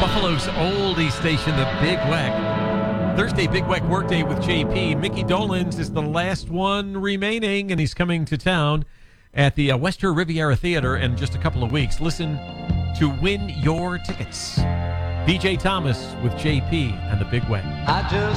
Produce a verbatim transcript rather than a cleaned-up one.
Buffalo's oldie station, the Big Weck. Thursday, Big Weck Workday with J P. Mickey Dolenz is the last one remaining, and he's coming to town at the uh, Wester Riviera Theater in just a couple of weeks. Listen to win your tickets. B J Thomas with J P and the Big Weck. I just